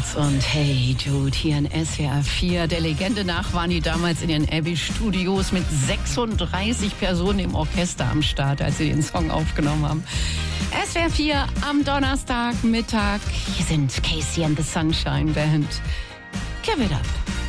Und Hey Jude hier in SWR 4. Der Legende nach waren die damals in den Abbey Studios mit 36 Personen im Orchester am Start, als sie den Song aufgenommen haben. SWR 4 am Donnerstagmittag. Hier sind Casey and the Sunshine Band. Give it up.